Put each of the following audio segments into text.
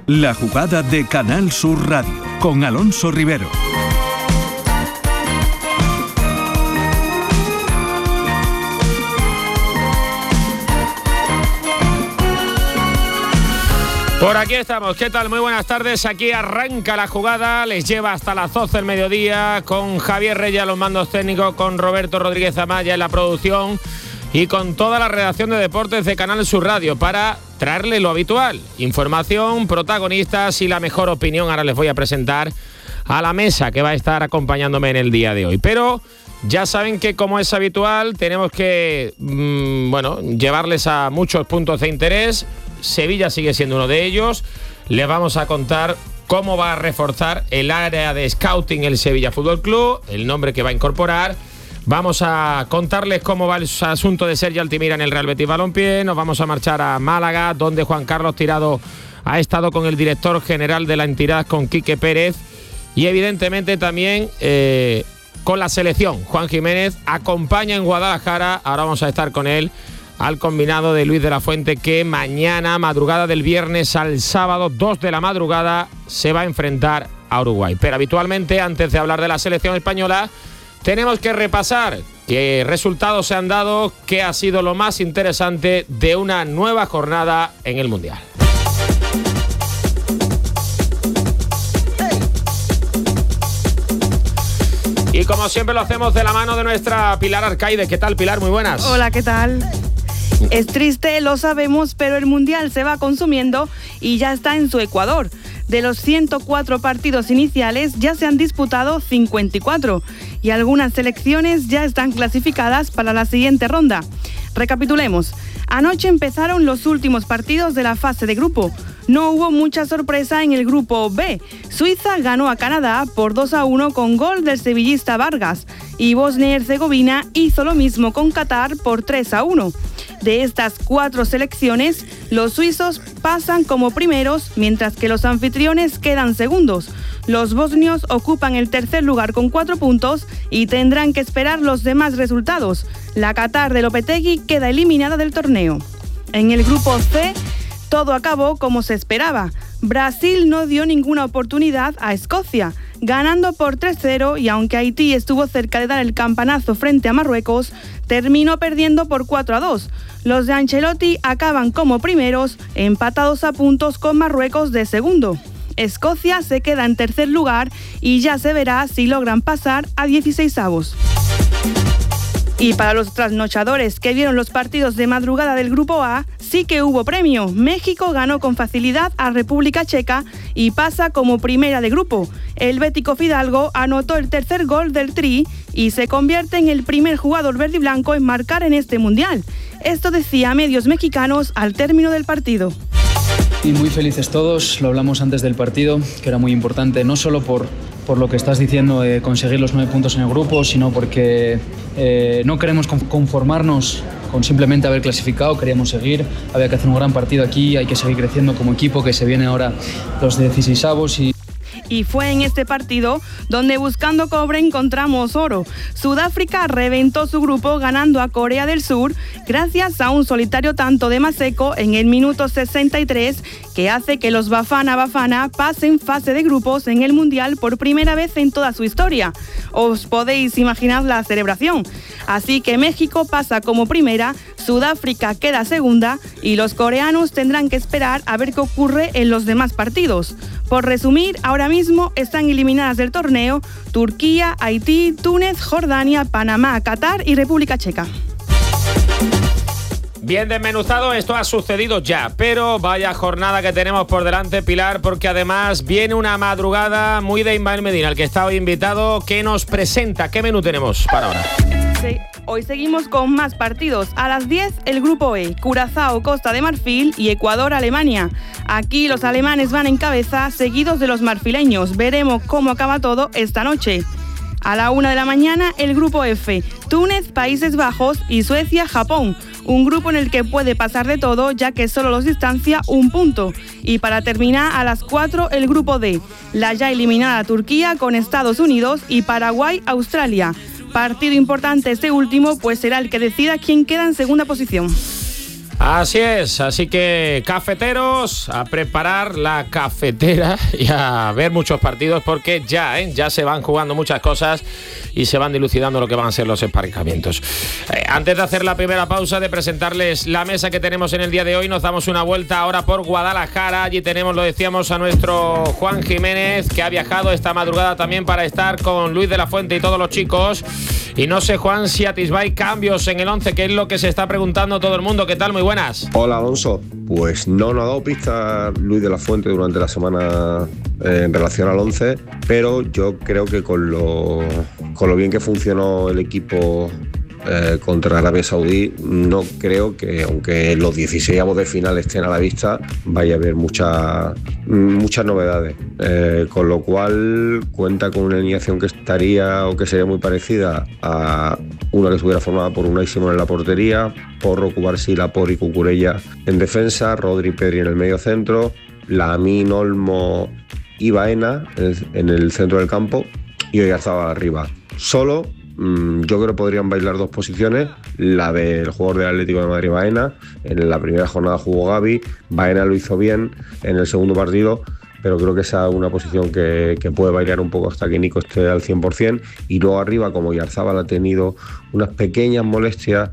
La jugada de Canal Sur Radio con Alonso Rivero. Por aquí estamos, ¿qué tal? Muy buenas tardes, aquí arranca la jugada, les lleva hasta las 12 del mediodía con Javier Reyes a los mandos técnicos, con Roberto Rodríguez Amaya en la producción y con toda la redacción de deportes de Canal Sur Radio para traerle lo habitual, información, protagonistas y la mejor opinión. Ahora les voy a presentar a la mesa que va a estar acompañándome en el día de hoy, pero ya saben que, como es habitual, tenemos que llevarles a muchos puntos de interés. Sevilla sigue siendo uno de ellos. Les vamos a contar cómo va a reforzar el área de scouting el Sevilla Fútbol Club, el nombre que va a incorporar. Vamos a contarles cómo va el asunto de Sergi Altimira en el Real Betis Balompié. Nos vamos a marchar a Málaga, donde Juan Carlos Tirado ha estado con el director general de la entidad, con Quique Pérez, y evidentemente también con la selección. Juan Jiménez acompaña en Guadalajara. Ahora vamos a estar con él, al combinado de Luis de la Fuente, que mañana, madrugada del viernes al sábado, 2 de la madrugada, se va a enfrentar a Uruguay. Pero habitualmente, antes de hablar de la selección española, tenemos que repasar qué resultados se han dado, qué ha sido lo más interesante de una nueva jornada en el Mundial. Y como siempre lo hacemos de la mano de nuestra Pilar Arcaide. ¿Qué tal, Pilar? Muy buenas. Hola, ¿qué tal? Es triste, lo sabemos, pero el Mundial se va consumiendo y ya está en su Ecuador. De los 104 partidos iniciales ya se han disputado 54 y algunas selecciones ya están clasificadas para la siguiente ronda. Recapitulemos. Anoche empezaron los últimos partidos de la fase de grupo. No hubo mucha sorpresa en el grupo B. Suiza ganó a Canadá por 2-1 con gol del sevillista Vargas y Bosnia y Herzegovina hizo lo mismo con Qatar por 3-1. De estas 4 selecciones, los suizos pasan como primeros, mientras que los anfitriones quedan segundos. Los bosnios ocupan el tercer lugar con 4 puntos y tendrán que esperar los demás resultados. La Qatar de Lopetegui queda eliminada del torneo. En el grupo C, todo acabó como se esperaba. Brasil no dio ninguna oportunidad a Escocia, ganando por 3-0, y aunque Haití estuvo cerca de dar el campanazo frente a Marruecos, terminó perdiendo por 4-2. Los de Ancelotti acaban como primeros, empatados a puntos con Marruecos de segundo. Escocia se queda en tercer lugar y ya se verá si logran pasar a 16avos. Y para los trasnochadores que vieron los partidos de madrugada del Grupo A, sí que hubo premio. México ganó con facilidad a República Checa y pasa como primera de grupo. El bético Fidalgo anotó el tercer gol del Tri y se convierte en el primer jugador verde y blanco en marcar en este Mundial. Esto decía a medios mexicanos al término del partido. Y muy felices todos, lo hablamos antes del partido, que era muy importante, no solo por lo que estás diciendo de conseguir los 9 puntos en el grupo, sino porque no queremos conformarnos con simplemente haber clasificado, queríamos seguir, había que hacer un gran partido aquí, hay que seguir creciendo como equipo, que se viene ahora los 16avos Y fue en este partido donde, buscando cobre, encontramos oro. Sudáfrica reventó su grupo ganando a Corea del Sur gracias a un solitario tanto de Maseko en el minuto 63, que hace que los Bafana pasen fase de grupos en el Mundial por primera vez en toda su historia. Os podéis imaginar la celebración. Así que México pasa como primera, Sudáfrica queda segunda y los coreanos tendrán que esperar a ver qué ocurre en los demás partidos. Por resumir, ahora mismo están eliminadas del torneo Turquía, Haití, Túnez, Jordania, Panamá, Qatar y República Checa. Bien desmenuzado, esto ha sucedido ya, pero vaya jornada que tenemos por delante, Pilar, porque además viene una madrugada muy de Ismael Medina, el que está hoy invitado, que nos presenta. ¿Qué menú tenemos para ahora? Sí, hoy seguimos con más partidos. A las 10, el grupo E, Curazao, Costa de Marfil y Ecuador, Alemania. Aquí los alemanes van en cabeza, seguidos de los marfileños. Veremos cómo acaba todo esta noche. A la 1 de la mañana, el grupo F, Túnez, Países Bajos y Suecia, Japón. Un grupo en el que puede pasar de todo, ya que solo los distancia un punto. Y para terminar, a las 4, el grupo D, la ya eliminada Turquía con Estados Unidos y Paraguay, Australia. Partido importante este último, pues será el que decida quién queda en segunda posición. Así es, así que cafeteros, a preparar la cafetera y a ver muchos partidos porque ya se van jugando muchas cosas y se van dilucidando lo que van a ser los emparejamientos. Antes de hacer la primera pausa, de presentarles la mesa que tenemos en el día de hoy, nos damos una vuelta ahora por Guadalajara. Allí tenemos, lo decíamos, a nuestro Juan Jiménez, que ha viajado esta madrugada también para estar con Luis de la Fuente y todos los chicos. Y no sé, Juan, si atisbáis cambios en el 11, que es lo que se está preguntando todo el mundo. ¿Qué tal? Muy buenas. Hola, Alonso. Pues no nos ha dado pista Luis de la Fuente durante la semana en relación al 11, pero yo creo que con lo bien que funcionó el equipo contra Arabia Saudí, no creo que, aunque los 16avos de final estén a la vista, vaya a haber muchas novedades, con lo cual cuenta con una alineación que estaría o que sería muy parecida a una que estuviera formada por Unai Simón en la portería, Porro, Cubarsí, Laporte y Cucurella en defensa, Rodri, Pedri en el medio centro, Lamine, Olmo y Baena en el centro del campo y Oyarzabal arriba. Solo yo creo que podrían bailar dos posiciones, la del jugador del Atlético de Madrid, Baena. En la primera jornada jugó Gavi, Baena lo hizo bien en el segundo partido, pero creo que esa es una posición que puede bailar un poco hasta que Nico esté al 100%, y luego arriba, como Oyarzabal ha tenido unas pequeñas molestias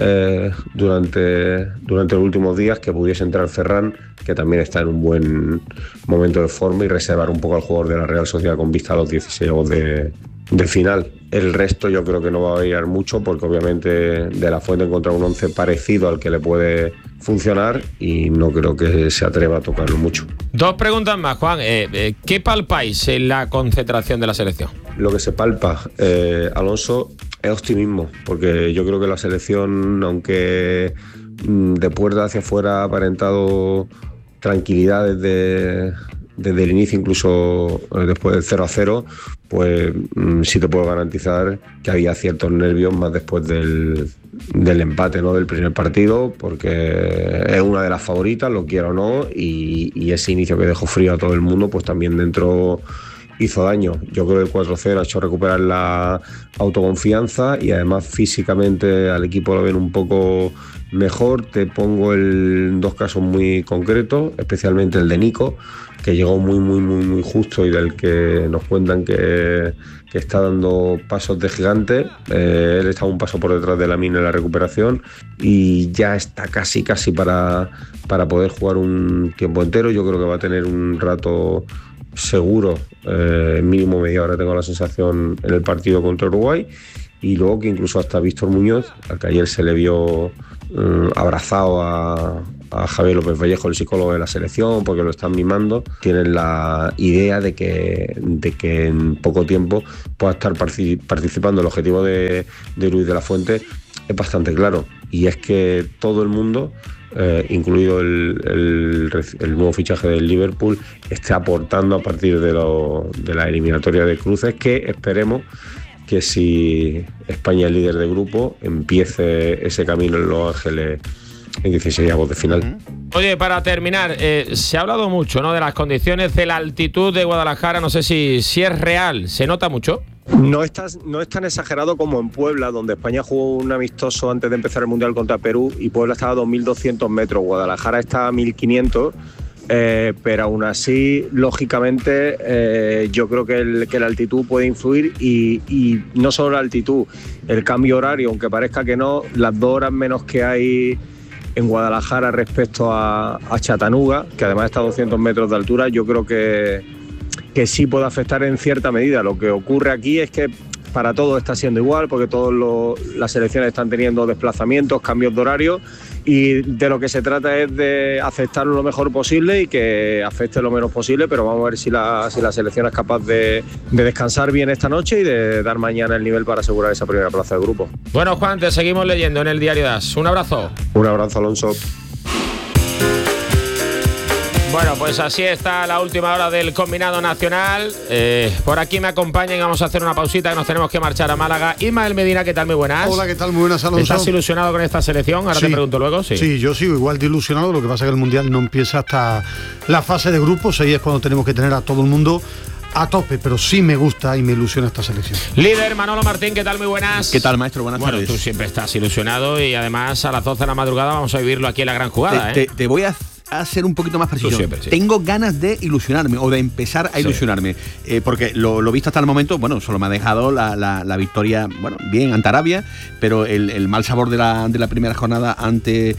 durante los últimos días, que pudiese entrar Ferran, que también está en un buen momento de forma, y reservar un poco al jugador de la Real Sociedad con vista a los 16avos de final. El resto yo creo que no va a variar mucho, porque obviamente De la Fuente encontrado un 11 parecido al que le puede funcionar y no creo que se atreva a tocarlo mucho. Dos preguntas más, Juan. ¿Qué palpáis en la concentración de la selección? Lo que se palpa, Alonso, es optimismo, porque yo creo que la selección, aunque de puerta hacia afuera ha aparentado tranquilidad desde el inicio, incluso después del 0-0, pues sí te puedo garantizar que había ciertos nervios más después del empate, ¿no?, del primer partido, porque es una de las favoritas, lo quiera o no, y ese inicio que dejó frío a todo el mundo, pues también dentro hizo daño. Yo creo que el 4-0 ha hecho recuperar la autoconfianza y además físicamente al equipo lo ven un poco mejor. Te pongo dos casos muy concretos, especialmente el de Nico, que llegó muy justo y del que nos cuentan que está dando pasos de gigante. Él está un paso por detrás de Lamine en la recuperación y ya está casi para poder jugar un tiempo entero. Yo creo que va a tener un rato seguro, mínimo media hora, tengo la sensación, en el partido contra Uruguay. Y luego que incluso hasta Víctor Muñoz, al que ayer se le vio abrazado a Javier López Vallejo, el psicólogo de la selección, porque lo están mimando, tienen la idea de que en poco tiempo pueda estar participando. El objetivo de Luis de la Fuente es bastante claro, y es que todo el mundo, incluido el nuevo fichaje del Liverpool, esté aportando a partir de la eliminatoria de cruces, que esperemos que, si España es líder de grupo, empiece ese camino en Los Ángeles en 16avos de final. Oye, para terminar, se ha hablado mucho, ¿no?, de las condiciones de la altitud de Guadalajara. No sé si es real, ¿se nota mucho? No es tan exagerado como en Puebla, donde España jugó un amistoso antes de empezar el Mundial contra Perú y Puebla estaba a 2.200 metros, Guadalajara está a 1.500, pero aún así, lógicamente, yo creo que la altitud puede influir, y no solo la altitud, el cambio horario, aunque parezca que no, las 2 horas menos que hay en Guadalajara respecto a Chattanooga, que además está a 200 metros de altura, yo creo que sí puede afectar en cierta medida. Lo que ocurre aquí es que para todos está siendo igual, porque todas las selecciones están teniendo desplazamientos, cambios de horario, y de lo que se trata es de aceptarlo lo mejor posible y que afecte lo menos posible, pero vamos a ver si la selección es capaz de descansar bien esta noche y de dar mañana el nivel para asegurar esa primera plaza del grupo. Bueno, Juan, te seguimos leyendo en el Diario AS. Un abrazo. Un abrazo, Alonso. Bueno, pues así está la última hora del combinado nacional. Por aquí me acompañan y vamos a hacer una pausita, que nos tenemos que marchar a Málaga. Ismael Medina, ¿qué tal? Muy buenas. Hola, ¿qué tal? Muy buenas, Alonso. ¿Estás ilusionado con esta selección? Ahora sí, te pregunto luego. Sí, yo sigo igual de ilusionado. Lo que pasa es que el Mundial no empieza hasta la fase de grupos. Ahí es cuando tenemos que tener a todo el mundo a tope, pero sí me gusta y me ilusiona esta selección. Líder Manolo Martín, ¿qué tal? Muy buenas. ¿Qué tal, maestro? Buenas tardes. Tú siempre estás ilusionado y además a las 12 de la madrugada vamos a vivirlo aquí en La Gran Jugada. Te voy a ser un poquito más preciso. Siempre, sí. Tengo ganas de ilusionarme o de empezar a ilusionarme, porque lo visto hasta el momento, bueno, solo me ha dejado la victoria, bueno, bien ante Arabia, pero el mal sabor de la primera jornada ante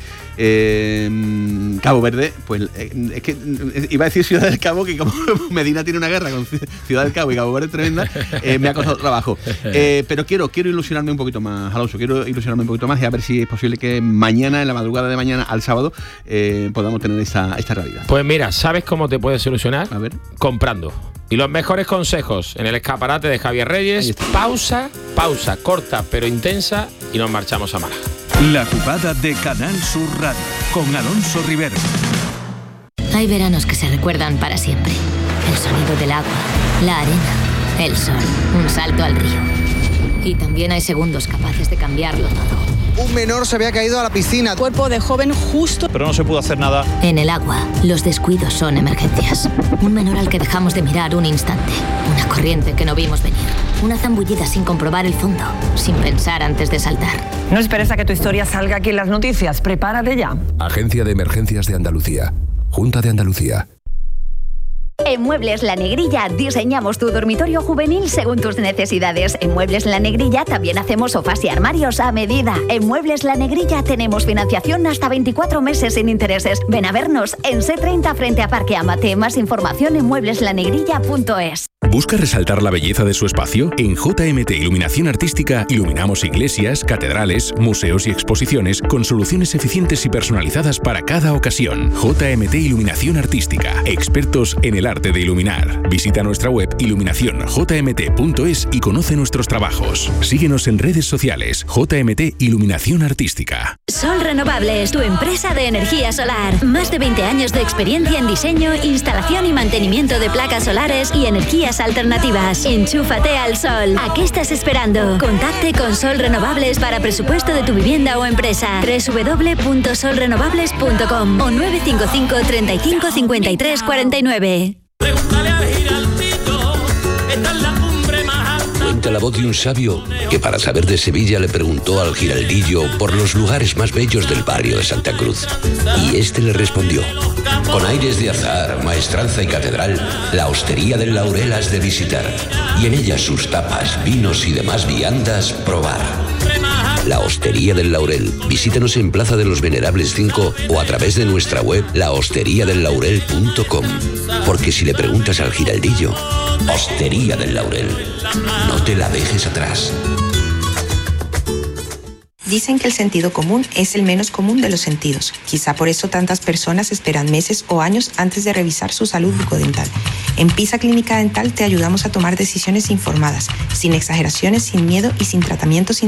Cabo Verde, pues es que iba a decir Ciudad del Cabo, que como Medina tiene una guerra con Ciudad del Cabo y Cabo Verde tremenda, me ha costado trabajo. Pero quiero ilusionarme un poquito más, Alonso, quiero ilusionarme un poquito más y a ver si es posible que mañana, en la madrugada de mañana al sábado, podamos tener esta realidad. Pues mira, ¿sabes cómo te puedes solucionar? A ver. Comprando. Y los mejores consejos en el escaparate de Javier Reyes. Pausa, corta pero intensa, y nos marchamos a Málaga. La jugada de Canal Sur Radio con Alonso Rivero. Hay veranos que se recuerdan para siempre. El sonido del agua, la arena, el sol, un salto al río. Y también hay segundos capaces de cambiarlo todo. Un menor se había caído a la piscina. Cuerpo de joven justo. Pero no se pudo hacer nada. En el agua, los descuidos son emergencias. Un menor al que dejamos de mirar un instante. Una corriente que no vimos venir. Una zambullida sin comprobar el fondo, sin pensar antes de saltar. No esperes a que tu historia salga aquí en las noticias. Prepárate ya. Agencia de Emergencias de Andalucía. Junta de Andalucía. En Muebles La Negrilla diseñamos tu dormitorio juvenil según tus necesidades. En Muebles La Negrilla también hacemos sofás y armarios a medida. En Muebles La Negrilla tenemos financiación hasta 24 meses sin intereses. Ven a vernos en C30 frente a Parque Amate. Más información en muebleslanegrilla.es. ¿Busca resaltar la belleza de su espacio? En JMT Iluminación Artística iluminamos iglesias, catedrales, museos y exposiciones con soluciones eficientes y personalizadas para cada ocasión. JMT Iluminación Artística, expertos en el arte de iluminar. Visita nuestra web iluminacionjmt.es y conoce nuestros trabajos. Síguenos en redes sociales. JMT Iluminación Artística. Sol Renovables, tu empresa de energía solar. Más de 20 años de experiencia en diseño, instalación y mantenimiento de placas solares y energías alternativas. Enchúfate al sol. ¿A qué estás esperando? Contacte con Sol Renovables para presupuesto de tu vivienda o empresa. www.solrenovables.com o 955 35 53 49. Pregúntale al Giraldito, esta es la cumbre más alta. Cuenta la voz de un sabio que para saber de Sevilla le preguntó al Giraldillo por los lugares más bellos del barrio de Santa Cruz. Y este le respondió: con aires de azar, maestranza y catedral, la Hostería del Laurel has de visitar, y en ella sus tapas, vinos y demás viandas probar. La Hostería del Laurel. Visítanos en Plaza de los Venerables 5 o a través de nuestra web lahosteriadellaurel.com. Porque si le preguntas al Giraldillo, Hostería del Laurel, no te la dejes atrás. Dicen que el sentido común es el menos común de los sentidos. Quizá por eso tantas personas esperan meses o años antes de revisar su salud bucodental. En Pisa Clínica Dental te ayudamos a tomar decisiones informadas, sin exageraciones, sin miedo y sin tratamientos